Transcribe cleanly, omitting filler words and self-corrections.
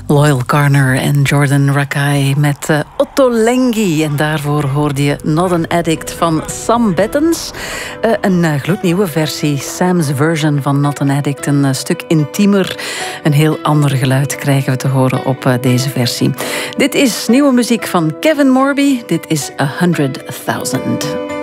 Loyal Carner en Jordan Rakei met Otto Lengi. En daarvoor hoorde je Not an Addict van Sam Bettens. Een gloednieuwe versie, Sam's version van Not an Addict. Een stuk intiemer, een heel ander geluid krijgen we te horen op deze versie. Dit is nieuwe muziek van Kevin Morby. Dit is 100,000.